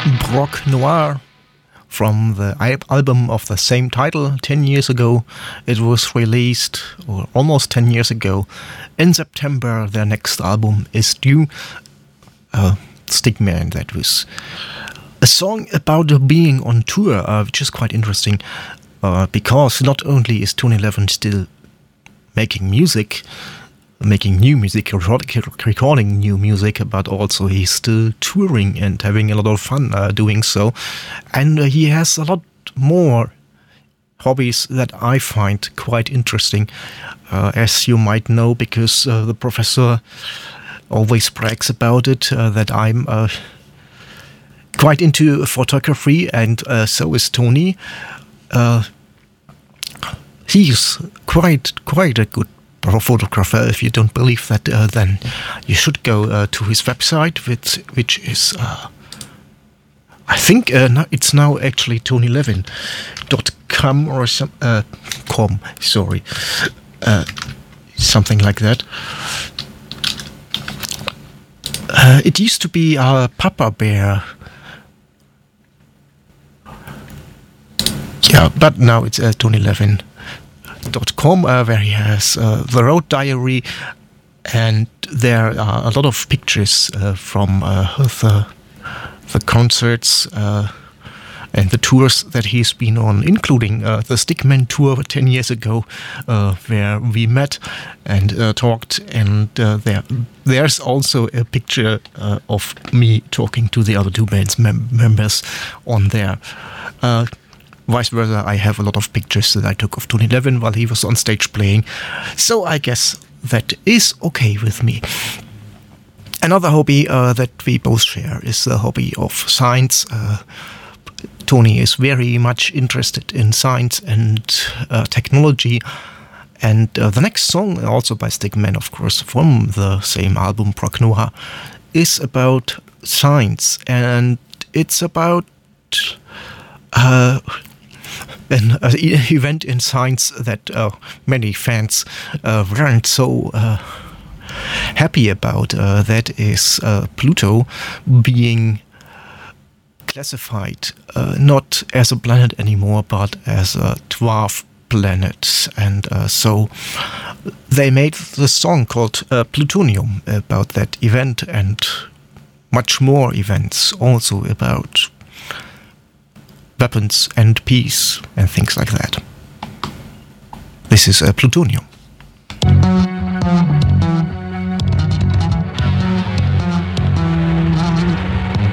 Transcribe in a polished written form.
Brock Noir from the album of the same title 10 years ago. It was released, or almost 10 years ago. In September, their next album is due. Stickman, that was a song about being on tour, which is quite interesting, because not only is Tony Levin still making music, making new music, recording new music, but also he's still touring and having a lot of fun doing so. And he has a lot more hobbies that I find quite interesting, as you might know, because the professor always brags about it, that I'm quite into photography, and so is Tony. He's quite a good photographer. If you don't believe that, then you should go to his website, which is I think it's now actually TonyLevin.com or com. Sorry, something like that. It used to be Papa Bear. Yeah, but now it's TonyLevin.com, where he has the road diary, and there are a lot of pictures from the concerts and the tours that he's been on, including the Stickman tour 10 years ago, where we met and talked, and there's also a picture of me talking to the other two band's members on there. Vice versa, I have a lot of pictures that I took of Tony Levin while he was on stage playing, so I guess that is okay with me. Another hobby that we both share is the hobby of science. Tony is very much interested in science and technology, and the next song, also by Stickman, of course, from the same album, Brock Noir, is about science, and it's about an event in science that many fans weren't so happy about. That is Pluto being classified not as a planet anymore, but as a dwarf planet. And so they made the song called Plutonium about that event, and much more events also about weapons and peace and things like that. This is Plutonium.